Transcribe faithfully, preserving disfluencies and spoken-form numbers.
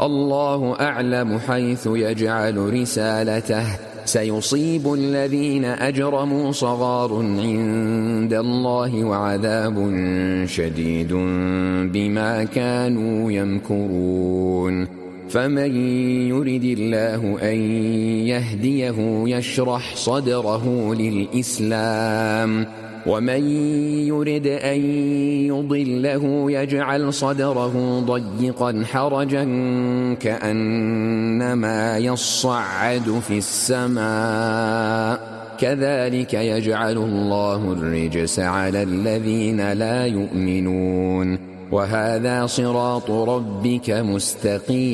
الله أعلم حيث يجعل رسالته سيصيب الذين أجرموا صغار عند الله وعذاب شديد بما كانوا يمكرون فمن يرد الله أن يهديه يشرح صدره للإسلام ومن يرد أن يضله يجعل صدره ضيقا حرجا كأنما يصعد في السماء كذلك يجعل الله الرجس على الذين لا يؤمنون وهذا صراط ربك مستقيم